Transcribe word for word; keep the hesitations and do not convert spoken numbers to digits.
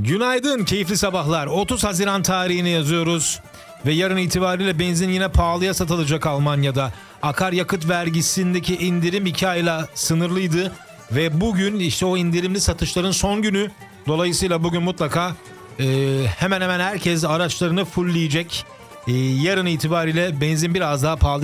Günaydın, keyifli sabahlar. otuz Haziran tarihini yazıyoruz. Ve yarın itibariyle benzin yine pahalıya satılacak Almanya'da. Akaryakıt vergisindeki indirim iki ayla sınırlıydı. Ve bugün işte o indirimli satışların son günü. Dolayısıyla bugün mutlaka e, hemen hemen herkes araçlarını fullleyecek. E, yarın itibariyle benzin biraz daha pahalı